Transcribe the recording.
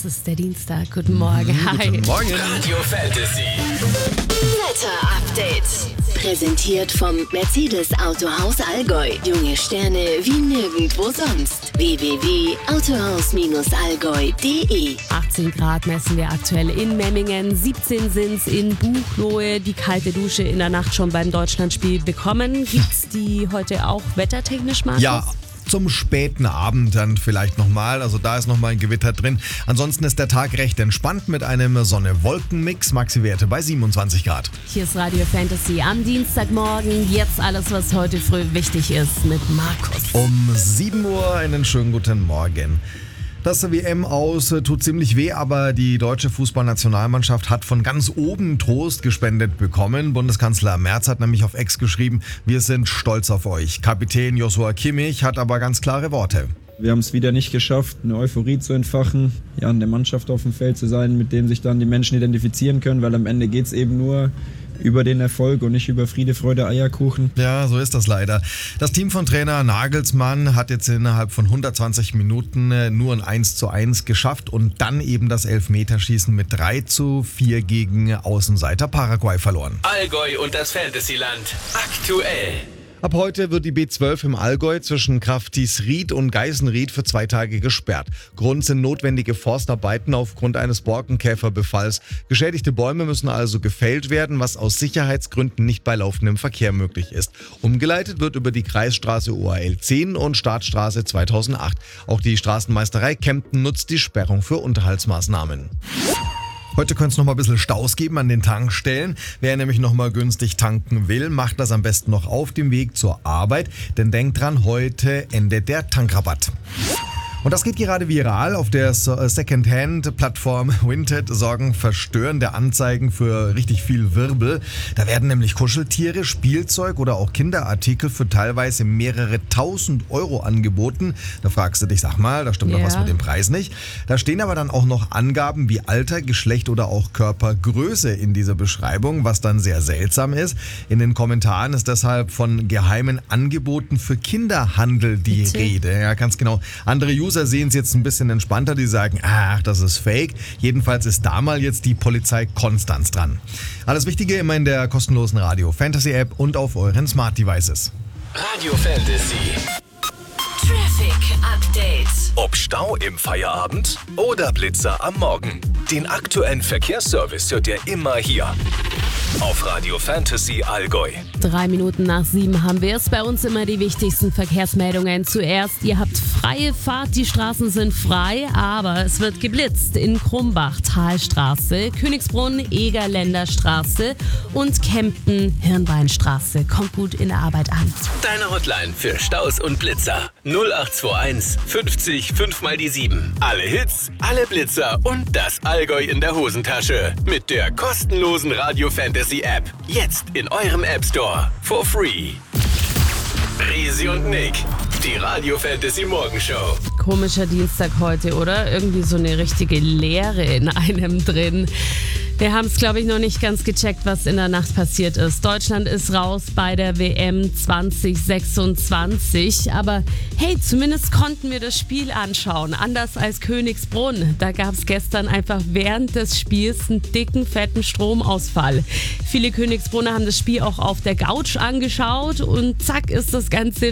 ist der Dienstag. Guten Morgen. Hi. Guten Morgen. Radio Fantasy. Wetter Update. Präsentiert vom Mercedes Autohaus Allgäu. Junge Sterne wie nirgendwo sonst. www.autohaus-allgäu.de 18 Grad messen wir aktuell in Memmingen, 17 sind's in Buchloe. Die kalte Dusche in der Nacht schon beim Deutschlandspiel bekommen. Gibt's die heute auch wettertechnisch, Markus? Ja, zum späten Abend dann vielleicht nochmal. Also da ist nochmal ein Gewitter drin. Ansonsten ist der Tag recht entspannt mit einem Sonne-Wolken-Mix. Maxi-Werte bei 27 Grad. Hier ist Radio Fantasy am Dienstagmorgen. Jetzt alles, was heute früh wichtig ist mit Markus. Um 7 Uhr einen schönen guten Morgen. Das WM aus tut ziemlich weh, aber die deutsche Fußballnationalmannschaft hat von ganz oben Trost gespendet bekommen. Bundeskanzler Merz hat nämlich auf X geschrieben, wir sind stolz auf euch. Kapitän Joshua Kimmich hat aber ganz klare Worte. Wir haben es wieder nicht geschafft, eine Euphorie zu entfachen, ja, in der Mannschaft auf dem Feld zu sein, mit dem sich dann die Menschen identifizieren können, weil am Ende geht es eben nur über den Erfolg und nicht über Friede, Freude, Eierkuchen. Ja, so ist das leider. Das Team von Trainer Nagelsmann hat jetzt innerhalb von 120 Minuten nur ein 1:1 geschafft und dann eben das Elfmeterschießen mit 3:4 gegen Außenseiter Paraguay verloren. Allgäu und das Fantasyland. Aktuell. Ab heute wird die B12 im Allgäu zwischen Kraftisried und Geisenried für 2 Tage gesperrt. Grund sind notwendige Forstarbeiten aufgrund eines Borkenkäferbefalls. Geschädigte Bäume müssen also gefällt werden, was aus Sicherheitsgründen nicht bei laufendem Verkehr möglich ist. Umgeleitet wird über die Kreisstraße OAL 10 und Staatsstraße 2008. Auch die Straßenmeisterei Kempten nutzt die Sperrung für Unterhaltsmaßnahmen. Heute könnte es noch mal ein bisschen Staus geben an den Tankstellen. Wer nämlich noch mal günstig tanken will, macht das am besten noch auf dem Weg zur Arbeit. Denn denkt dran, heute endet der Tankrabatt. Und das geht gerade viral. Auf der Secondhand-Plattform Vinted sorgen verstörende Anzeigen für richtig viel Wirbel. Da werden nämlich Kuscheltiere, Spielzeug oder auch Kinderartikel für teilweise mehrere 1000 Euro angeboten. Da fragst du dich, sag mal, da stimmt doch was mit dem Preis nicht. Da stehen aber dann auch noch Angaben wie Alter, Geschlecht oder auch Körpergröße in dieser Beschreibung, was dann sehr seltsam ist. In den Kommentaren ist deshalb von geheimen Angeboten für Kinderhandel die Rede. Ja, ganz genau. Andere User sehen es jetzt ein bisschen entspannter, die sagen, ach, das ist fake. Jedenfalls ist da mal jetzt die Polizei Konstanz dran. Alles Wichtige immer in der kostenlosen Radio Fantasy App und auf euren Smart Devices. Radio Fantasy. Traffic Update. Ob Stau im Feierabend oder Blitzer am Morgen. Den aktuellen Verkehrsservice hört ihr immer hier. Auf Radio Fantasy Allgäu. 3 Minuten nach 7 haben wir es. Bei uns immer die wichtigsten Verkehrsmeldungen. Zuerst, ihr habt freie Fahrt, die Straßen sind frei, aber es wird geblitzt in Krumbach, Talstraße, Königsbrunn, Egerländerstraße und Kempten, Hirnbeinstraße. Kommt gut in der Arbeit an. Deine Hotline für Staus und Blitzer. 0821 50 5 mal die 7. Alle Hits, alle Blitzer und das Allgäu in der Hosentasche. Mit der kostenlosen Radio Fantasy App. Jetzt in eurem App Store. For free. Risi und Nick. Die Radio Fantasy Morgenshow. Komischer Dienstag heute, oder? Irgendwie so eine richtige Leere in einem drin. Wir haben es, glaube ich, noch nicht ganz gecheckt, was in der Nacht passiert ist. Deutschland ist raus bei der WM 2026. Aber hey, zumindest konnten wir das Spiel anschauen. Anders als Königsbrunn. Da gab es gestern einfach während des Spiels einen dicken, fetten Stromausfall. Viele Königsbrunner haben das Spiel auch auf der Couch angeschaut und zack ist das Ganze